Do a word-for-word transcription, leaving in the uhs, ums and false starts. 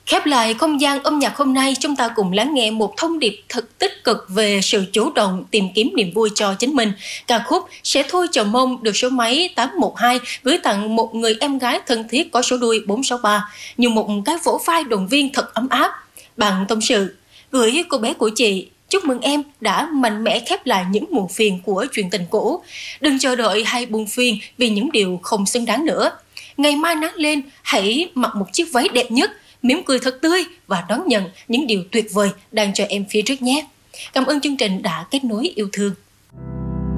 Khép lại không gian âm nhạc hôm nay, chúng ta cùng lắng nghe một thông điệp thật tích cực về sự chủ động tìm kiếm niềm vui cho chính mình. Ca khúc Sẽ Thôi Chờ Mong được số máy tám một hai gửi tặng một người em gái thân thiết có số đuôi bốn sáu ba, như một cái vỗ vai động viên thật ấm áp. Bạn tâm sự, gửi cô bé của chị, chúc mừng em đã mạnh mẽ khép lại những muộn phiền của chuyện tình cũ. Đừng chờ đợi hay buồn phiền vì những điều không xứng đáng nữa. Ngày mai nắng lên, hãy mặc một chiếc váy đẹp nhất, mỉm cười thật tươi và đón nhận những điều tuyệt vời đang chờ em phía trước nhé. Cảm ơn chương trình đã kết nối yêu thương.